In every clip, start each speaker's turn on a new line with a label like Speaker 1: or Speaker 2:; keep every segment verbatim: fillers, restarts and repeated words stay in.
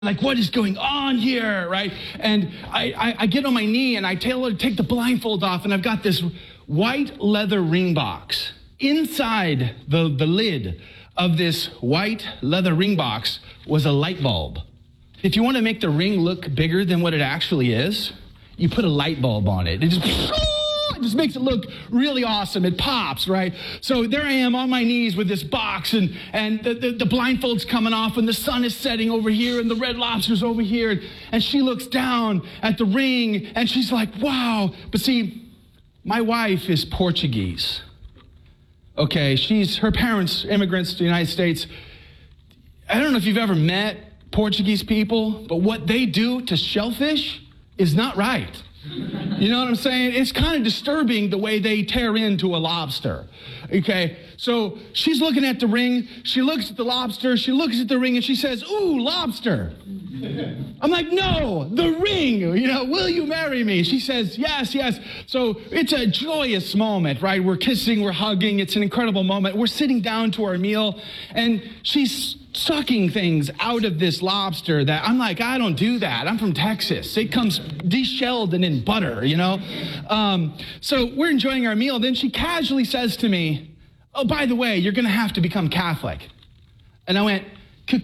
Speaker 1: Like, what is going on here, right? And I, I, I get on my knee and I tell her to take the blindfold off, and I've got this white leather ring box. Inside the, the lid of this white leather ring box was a light bulb. If you want to make the ring look bigger than what it actually is, you put a light bulb on it. It just, it just makes it look really awesome. It pops, right? So there I am on my knees with this box, and, and the, the, the blindfold's coming off, and the sun is setting over here, and the Red Lobster's over here. And, and she looks down at the ring, and she's like, wow. But see, my wife is Portuguese. Okay, she's, her parents, immigrants to the United States. I don't know if you've ever met Portuguese people, but what they do to shellfish is not right. You know what I'm saying? It's kind of disturbing the way they tear into a lobster. Okay, so she's looking at the ring. She looks at the lobster. She looks at the ring, and she says, ooh, lobster. I'm like, no, the ring. You know, will you marry me? She says, yes, yes. So it's a joyous moment, right? We're kissing, we're hugging. It's an incredible moment. We're sitting down to our meal, and she's sucking things out of this lobster that I'm like, I don't do that. I'm from Texas. It comes deshelled and in butter, you know? Um, so we're enjoying our meal. Then she casually says to me, oh, by the way, you're going to have to become Catholic. And I went,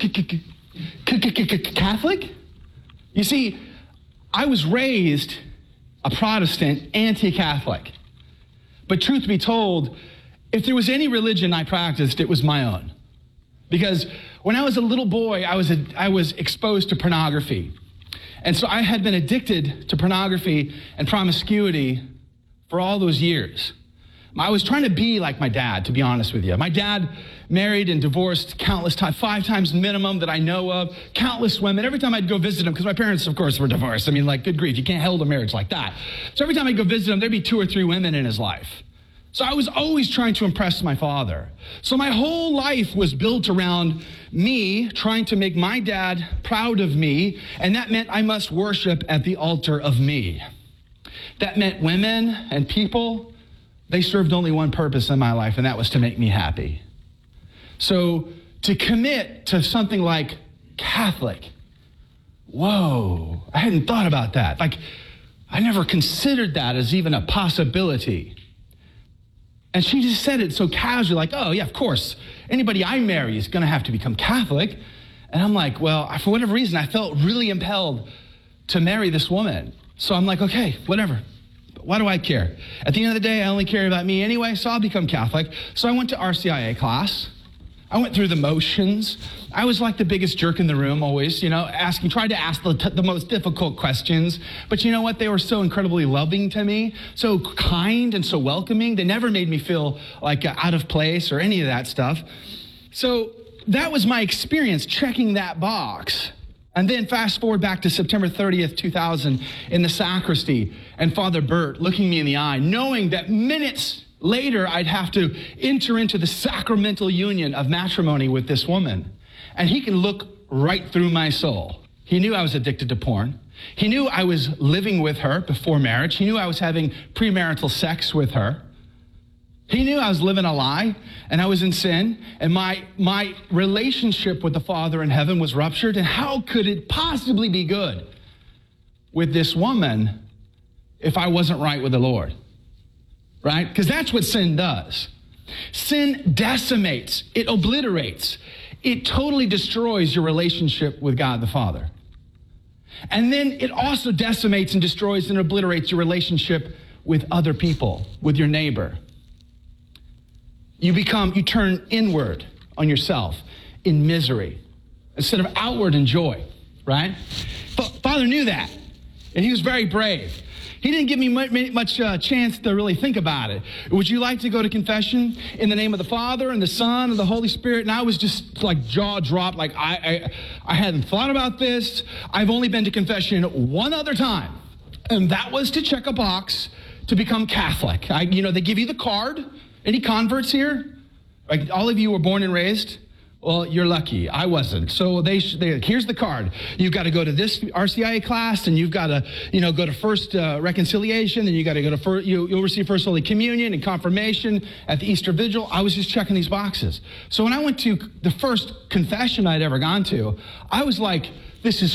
Speaker 1: Catholic? You see, I was raised a Protestant, anti-Catholic. But truth be told, if there was any religion I practiced, it was my own. Because when I was a little boy, I was a, I was exposed to pornography. And so I had been addicted to pornography and promiscuity for all those years. I was trying to be like my dad, to be honest with you. My dad married and divorced countless times, five times minimum that I know of, countless women. Every time I'd go visit him, because my parents, of course, were divorced. I mean, like, good grief, you can't hold a marriage like that. So every time I'd go visit him, there'd be two or three women in his life. So I was always trying to impress my father. So my whole life was built around me trying to make my dad proud of me, and that meant I must worship at the altar of me. That meant women and people, they served only one purpose in my life, and that was to make me happy. So to commit to something like Catholic, whoa, I hadn't thought about that. Like, I never considered that as even a possibility. And she just said it so casually, like, oh, yeah, of course, anybody I marry is going to have to become Catholic. And I'm like, well, for whatever reason, I felt really impelled to marry this woman. So I'm like, okay, whatever. Why do I care? At the end of the day, I only care about me anyway, so I'll become Catholic. So I went to R C I A class. I went through the motions. I was like the biggest jerk in the room always, you know, asking, tried to ask the, the most difficult questions. But you know what? They were so incredibly loving to me, so kind and so welcoming. They never made me feel like uh, out of place or any of that stuff. So that was my experience checking that box. And then fast forward back to September thirtieth, two thousand in the sacristy, and Father Bert looking me in the eye, knowing that minutes later, I'd have to enter into the sacramental union of matrimony with this woman. And he can look right through my soul. He knew I was addicted to porn. He knew I was living with her before marriage. He knew I was having premarital sex with her. He knew I was living a lie, and I was in sin, and my, my relationship with the Father in heaven was ruptured. And how could it possibly be good with this woman if I wasn't right with the Lord? Right? Because that's what sin does. Sin decimates, it obliterates, it totally destroys your relationship with God the Father. And then it also decimates and destroys and obliterates your relationship with other people, with your neighbor. You become, you turn inward on yourself in misery instead of outward in joy, right? F- Father knew that, and he was very brave. He didn't give me much uh, chance to really think about it. Would you like to go to confession in the name of the Father and the Son and the Holy Spirit? And I was just like jaw dropped, like I, I, I hadn't thought about this. I've only been to confession one other time, and that was to check a box to become Catholic. I, you know, they give you the card. Any converts here? Like all of you were born and raised? Well, you're lucky. I wasn't. So they, they here's the card. You've got to go to this R C I A class, and you've got to, you know, go to first uh, reconciliation, and you got to go to first, you, you'll receive First Holy Communion and confirmation at the Easter Vigil. I was just checking these boxes. So when I went to the first confession I'd ever gone to, I was like This is